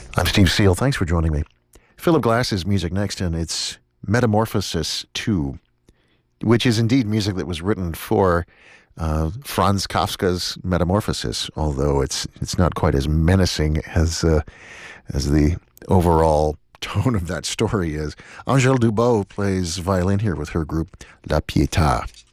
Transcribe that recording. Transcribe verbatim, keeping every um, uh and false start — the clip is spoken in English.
I'm Steve Seal. Thanks for joining me. Philip Glass's music next, and it's Metamorphosis two, which is indeed music that was written for uh, Franz Kafka's Metamorphosis, although it's it's not quite as menacing as uh, as the overall tone of that story is. Angèle Dubot plays violin here with her group La Pietà.